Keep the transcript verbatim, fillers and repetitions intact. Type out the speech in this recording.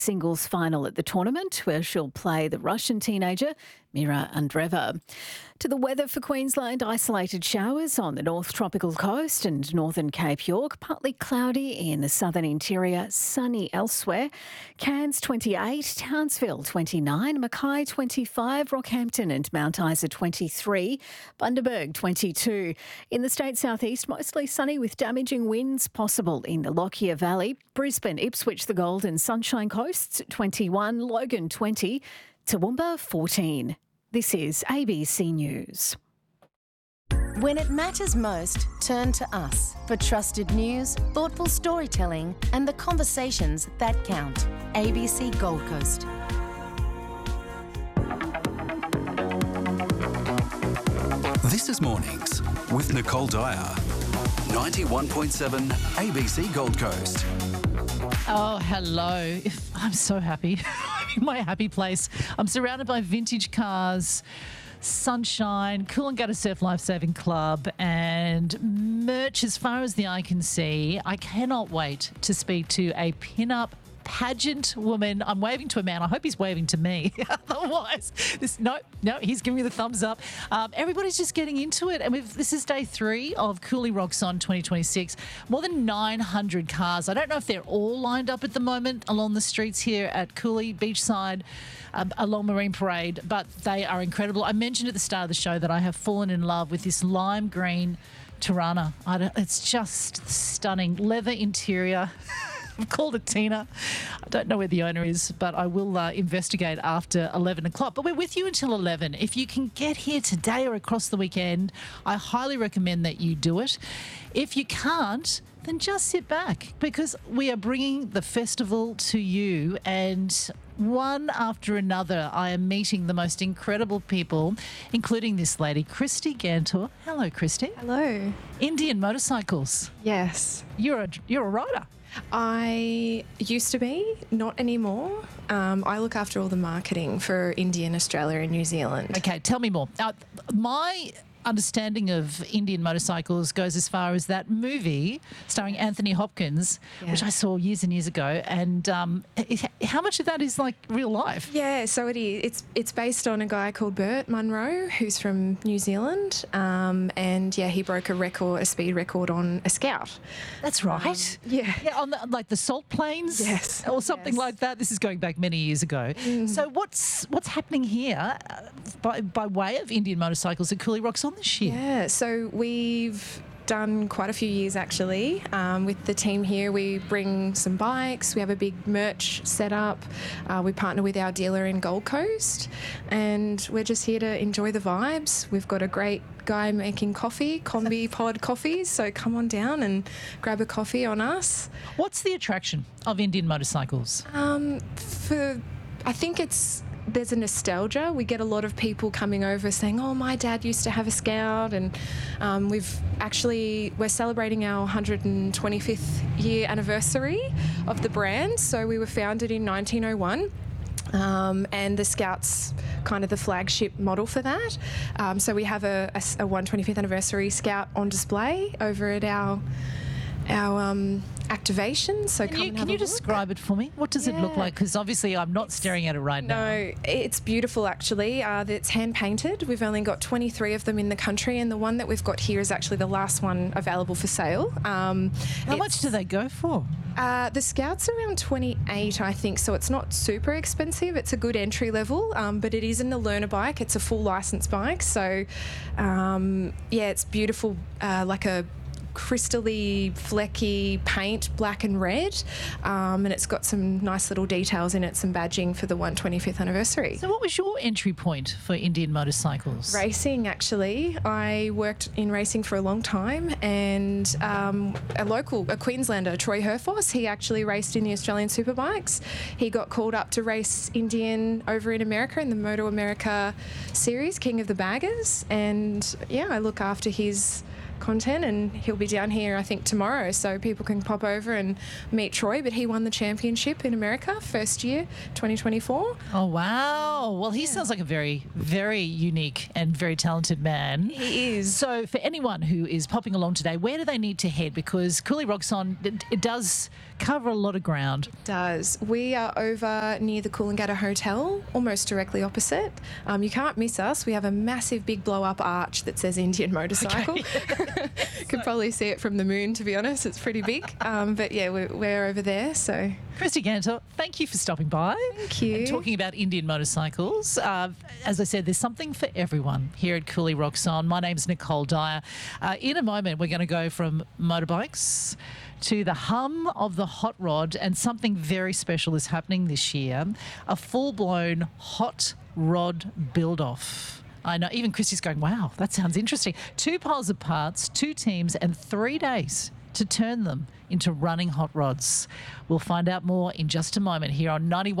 singles final at the tournament, where she'll play the Russian teenager Mira Andreeva. To the weather for Queensland, isolated showers on the North Tropical Coast and northern Cape York, partly cloudy in the southern interior, sunny elsewhere. Cairns twenty-eight, Townsville twenty-nine, Mackay twenty-five, Rockhampton and Mount Isa twenty-three, Bundaberg twenty-two. In the state southeast, mostly sunny with damaging winds possible in the Lockyer Valley. Brisbane, Ipswich, the Gold and Sunshine Coasts twenty-one, Logan twenty, Toowoomba fourteen. This is A B C News. When it matters most, turn to us for trusted news, thoughtful storytelling and the conversations that count. A B C Gold Coast. This is Mornings with Nicole Dyer. ninety-one point seven A B C Gold Coast. Oh, hello. If, I'm so happy. I'm in my happy place. I'm surrounded by vintage cars, sunshine, Coolangatta Surf Lifesaving Club and merch as far as the eye can see. I cannot wait to speak to a pin-up pageant woman. I'm waving to a man. I hope he's waving to me. Otherwise, this no, no, he's giving me the thumbs up. Um, everybody's just getting into it, and we've, this is day three of Cooley Rocks On twenty twenty-six. More than nine hundred cars. I don't know if they're all lined up at the moment along the streets here at Cooley Beachside, um, along Marine Parade, but they are incredible. I mentioned at the start of the show that I have fallen in love with this lime green Tirana. I don't, it's just stunning. Leather interior. I've called it Tina. I don't know where the owner is, but I will uh, investigate after eleven o'clock. But we're with you until eleven. If you can get here today or across the weekend, I highly recommend that you do it. If you can't, then just sit back, because we are bringing the festival to you, and one after another I am meeting the most incredible people, including this lady, Christy Gantor. Hello, Christy. Hello. Indian Motorcycles. Yes. You're a, you're a rider. I used to be, not anymore. Um, I look after all the marketing for India, Australia and New Zealand. Okay, tell me more. Uh, my understanding of Indian Motorcycles goes as far as that movie starring Anthony Hopkins, Yeah. which I saw years and years ago. And um, it, how much of that is like real life? Yeah, so it is. It's it's based on a guy called Burt Munro, who's from New Zealand, um, and yeah, he broke a record, a speed record on a Scout. That's right. Um, yeah. Yeah, on the, like the salt plains, Yes, or something yes. like that. This is going back many years ago. Mm. So what's what's happening here uh, by by way of Indian Motorcycles at Cooley Rocks On this year? Yeah, so we've done quite a few years actually. Um, with the team here, we bring some bikes, we have a big merch set up, uh, we partner with our dealer in Gold Coast, and we're just here to enjoy the vibes. We've got a great guy making coffee, Combi Pod Coffees, so come on down and grab a coffee on us. What's the attraction of Indian Motorcycles? Um, for, I think it's there's a nostalgia. We get a lot of people coming over saying, oh, my dad used to have a Scout, and um, we've actually, we're celebrating our one hundred twenty-fifth year anniversary of the brand. So we were founded in nineteen oh one. Um, and the Scout's kind of the flagship model for that. Um, so we have a, a, a one hundred twenty-fifth anniversary Scout on display over at our our um, activation. So Can come you, and can have you a look. describe it for me? What does it look Yeah. like? Because obviously I'm not staring at it right now. No, it's beautiful actually. Uh, it's hand painted. We've only got twenty-three of them in the country, and the one that we've got here is actually the last one available for sale. Um, How much it's- do they go for? Uh, the Scout's around twenty-eight, I think, so it's not super expensive. It's a good entry level, um, but it isn't a learner bike. It's a full license bike. So, um, yeah, it's beautiful, uh, like a crystally flecky paint, black and red, um, and it's got some nice little details in it, some badging for the one hundred twenty-fifth anniversary. So what was your entry point for Indian Motorcycles? Racing, actually. I worked in racing for a long time, and um, a local, a Queenslander, Troy Herfoss, he actually raced in the Australian Superbikes. He got called up to race Indian over in America in the Moto America series, King of the Baggers, and yeah, I look after his content, and he'll be down here, I think, tomorrow, so people can pop over and meet Troy. But he won the championship in America, first year, twenty twenty-four. Oh, wow. Well, he sounds like a very, very unique and very talented man. He is. So for anyone who is popping along today, where do they need to head? Because Cooley Rocks On, it, it does cover a lot of ground. Does. We are over near the Coolangatta Hotel, almost directly opposite. Um, you can't miss us. We have a massive big blow-up arch that says Indian Motorcycle. Okay. Could probably see it from the moon, to be honest. It's pretty big. Um, but yeah, we're, we're over there. So, Christy Gantor, thank you for stopping by. Thank you. And talking about Indian motorcycles. Uh, as I said, there's something for everyone here at Cooley Rocks On. My name's Nicole Dyer. Uh, in a moment, we're going to go from motorbikes to the hum of the hot rod, and something very special is happening this year, a full-blown hot rod build-off. I know, even Christy's going, wow, that sounds interesting. Two piles of parts, two teams, and three days to turn them into running hot rods. We'll find out more in just a moment here on ninety-one.